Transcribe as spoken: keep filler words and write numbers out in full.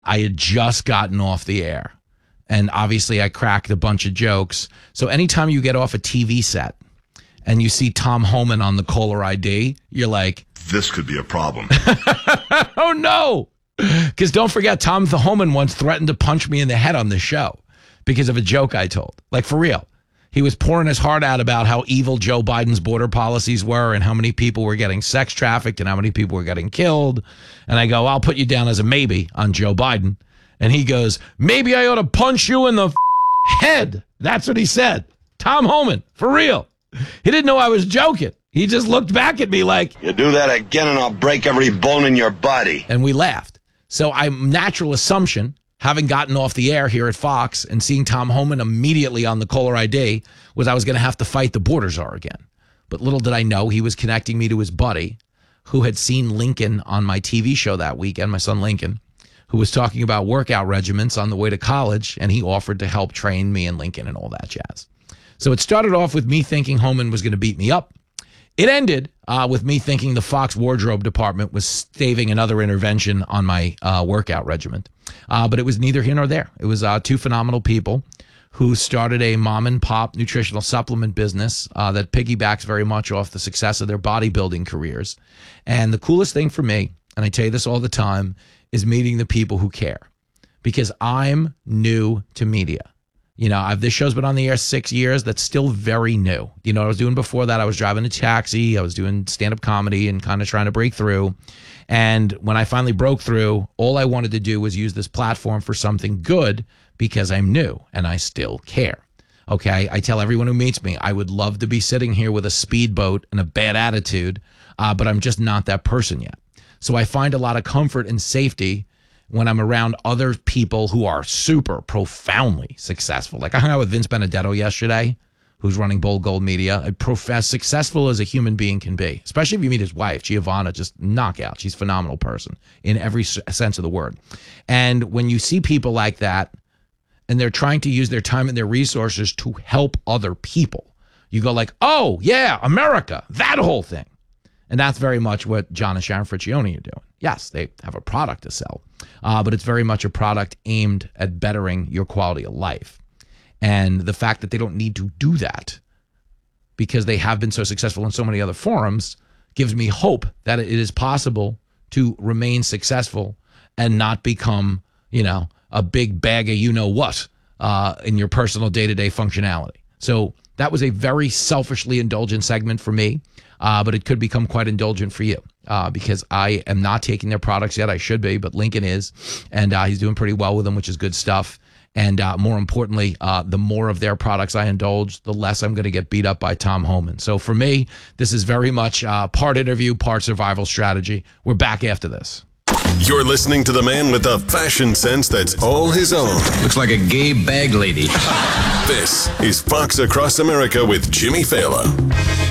I had just gotten off the air. And obviously I cracked a bunch of jokes. So anytime you get off a T V set and you see Tom Homan on the caller I D, you're like, this could be a problem. Oh, no. Because don't forget, Tom the Homan once threatened to punch me in the head on the show because of a joke I told. Like, for real. He was pouring his heart out about how evil Joe Biden's border policies were and how many people were getting sex trafficked and how many people were getting killed. And I go, I'll put you down as a maybe on Joe Biden. And he goes, maybe I ought to punch you in the head. That's what he said. Tom Homan, for real. He didn't know I was joking. He just looked back at me like, you do that again and I'll break every bone in your body. And we laughed. So my natural assumption, having gotten off the air here at Fox and seeing Tom Homan immediately on the caller I D, was I was going to have to fight the border czar again. But little did I know he was connecting me to his buddy who had seen Lincoln on my T V show that weekend, my son Lincoln, who was talking about workout regimens on the way to college, and he offered to help train me and Lincoln and all that jazz. So it started off with me thinking Homan was going to beat me up. It ended uh, with me thinking the Fox wardrobe department was staving another intervention on my uh, workout regimen. Uh, but it was neither here nor there. It was uh, two phenomenal people who started a mom and pop nutritional supplement business uh, that piggybacks very much off the success of their bodybuilding careers. And the coolest thing for me, and I tell you this all the time, is meeting the people who care, because I'm new to media. You know, I've, this show's been on the air six years. That's still very new. You know what I was doing before that? I was driving a taxi. I was doing stand-up comedy and kind of trying to break through. And when I finally broke through, all I wanted to do was use this platform for something good because I'm new and I still care. Okay, I tell everyone who meets me, I would love to be sitting here with a speedboat and a bad attitude, uh, but I'm just not that person yet. So I find a lot of comfort and safety when I'm around other people who are super profoundly successful. Like I hung out with Vince Benedetto yesterday, who's running Bold Gold Media. I profess successful as a human being can be, especially if you meet his wife, Giovanna, just knockout. She's a phenomenal person in every sense of the word. And when you see people like that, and they're trying to use their time and their resources to help other people, you go like, oh, yeah, America, that whole thing. And that's very much what John and Sharon Friccione are doing. Yes, they have a product to sell, uh, but it's very much a product aimed at bettering your quality of life. And the fact that they don't need to do that because they have been so successful in so many other forums gives me hope that it is possible to remain successful and not become, you know, a big bag of you-know-what uh, in your personal day-to-day functionality. So that was a very selfishly indulgent segment for me. Uh, but it could become quite indulgent for you uh, because I am not taking their products yet. I should be, but Lincoln is, and uh, he's doing pretty well with them, which is good stuff. And uh, more importantly, uh, the more of their products I indulge, the less I'm going to get beat up by Tom Homan. So for me, this is very much uh, part interview, part survival strategy. We're back after this. You're listening to the man with the fashion sense that's all his own. Looks like a gay bag lady. This is Fox Across America with Jimmy Fallon.